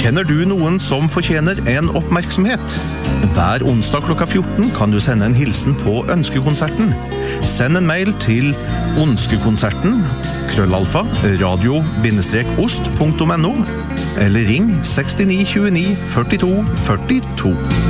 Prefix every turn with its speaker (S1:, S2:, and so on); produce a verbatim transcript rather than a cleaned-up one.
S1: Kjenner du noen som fortjener en oppmerksomhet? Hver onsdag klokka fjorten kan du sende en hilsen på Ønskekonserten. Send en mail til ønskekonserten krøllalfa radio-ost punktum no eller ring seks ni to ni førtito førtito.